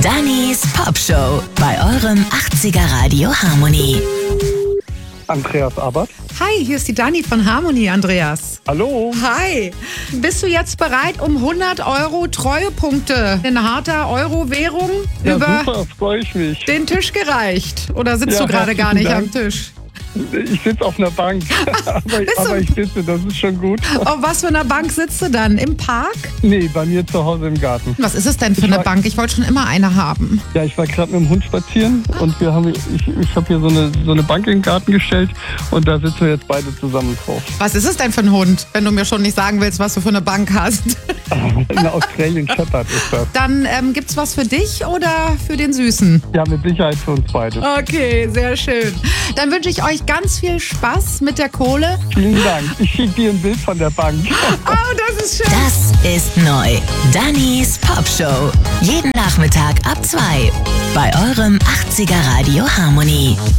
Dannys Popshow bei eurem 80er Radio Harmony. Andreas Abbott. Hi, hier ist die Dani von Harmony, Andreas. Hallo. Hi. Bist du jetzt bereit, um 100 € Treuepunkte in harter Euro-Währung Ja, über super, freue ich mich. den Tisch gereicht? Oder sitzt Ja, du gerade gar herzlichen nicht Dank. am Tisch? Ich sitze auf einer Bank, aber ich sitze, das ist schon gut. Auf was für einer Bank sitzt du dann? Im Park? Nee, bei mir zu Hause im Garten. Was ist es denn für eine Bank? Ich wollte schon immer eine haben. Ja, ich war gerade mit dem Hund spazieren und ich habe hier so eine Bank in den Garten gestellt und da sitzen wir jetzt beide zusammen drauf. Was ist es denn für ein Hund, wenn du mir schon nicht sagen willst, was du für eine Bank hast? Eine Australian Shepherd ist das. Dann gibt's was für dich oder für den Süßen? Ja, mit Sicherheit für uns beide. Okay, sehr schön. Dann wünsche ich euch ganz viel Spaß mit der Kohle. Vielen Dank. Ich schicke dir ein Bild von der Bank. Oh, das ist schön. Das ist neu. Dannys Popshow. Jeden Nachmittag ab 2 bei eurem 80er Radio Harmony.